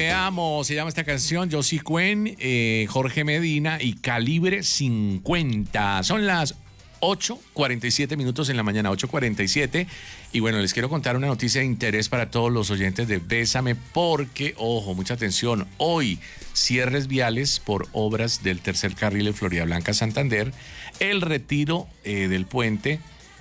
Te amo, se llama esta canción, Josie Cuen, Jorge Medina y Calibre 50. Son las 8:47 minutos en la mañana, 8:47. Y bueno, les quiero contar una noticia de interés para todos los oyentes de Bésame, porque, ojo, mucha atención, hoy cierres viales por obras del tercer carril de Floridablanca Santander. El retiro del puente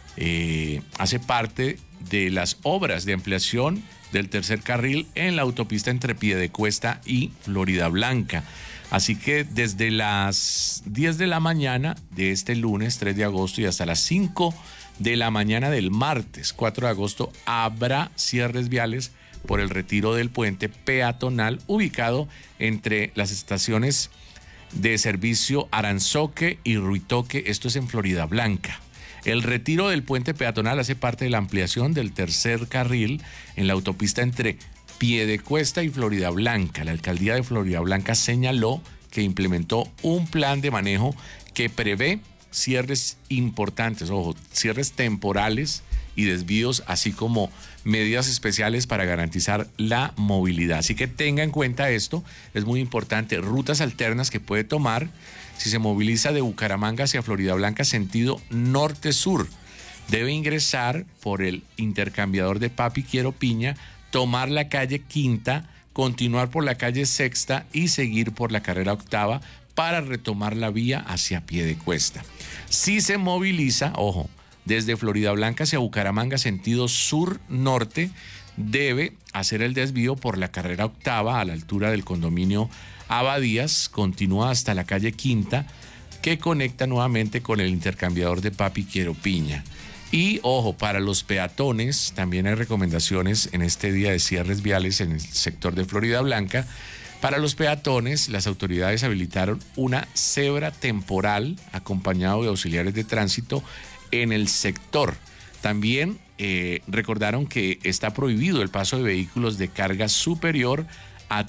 hace parte de las obras de ampliación del tercer carril en la autopista entre Piedecuesta y Floridablanca. Así que desde las 10 de la mañana de este lunes 3 de agosto y hasta las 5 de la mañana del martes 4 de agosto habrá cierres viales por el retiro del puente peatonal ubicado entre las estaciones de servicio Aranzoque y Ruitoque, esto es en Floridablanca. El retiro del puente peatonal hace parte de la ampliación del tercer carril en la autopista entre Piedecuesta y Floridablanca. La alcaldía de Floridablanca señaló que implementó un plan de manejo que prevé cierres importantes, ojo, cierres temporales y desvíos, así como medidas especiales para garantizar la movilidad. Así que tenga en cuenta esto, es muy importante, rutas alternas que puede tomar si se moviliza de Bucaramanga hacia Floridablanca sentido norte-sur. Debe ingresar por el intercambiador de Papi Quiero Piña, tomar la calle Quinta, continuar por la calle Sexta y seguir por la carrera Octava para retomar la vía hacia Piedecuesta. Si se moviliza, ojo, desde Floridablanca hacia Bucaramanga sentido sur-norte, debe hacer el desvío por la carrera Octava a la altura del condominio Abadías, continúa hasta la calle Quinta, que conecta nuevamente con el intercambiador de Papi Quiero Piña. Y ojo, para los peatones también hay recomendaciones en este día de cierres viales en el sector de Floridablanca. Para los peatones, las autoridades habilitaron una cebra temporal acompañado de auxiliares de tránsito en el sector. También recordaron que está prohibido el paso de vehículos de carga superior a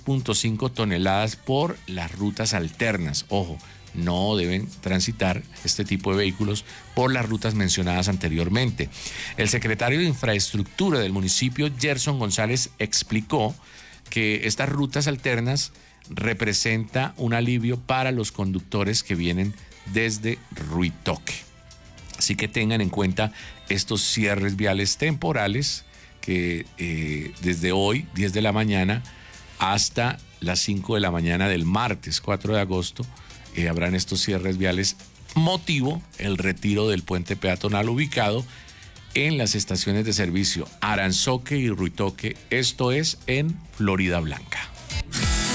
3.5 toneladas por las rutas alternas. Ojo, no deben transitar este tipo de vehículos por las rutas mencionadas anteriormente. El secretario de Infraestructura del municipio, Gerson González, explicó que estas rutas alternas representa un alivio para los conductores que vienen desde Ruitoque. Así que tengan en cuenta estos cierres viales temporales que desde hoy, 10 de la mañana, hasta las 5 de la mañana del martes 4 de agosto habrán estos cierres viales, motivo el retiro del puente peatonal ubicado en las estaciones de servicio Aranzoque y Ruitoque, esto es en Floridablanca.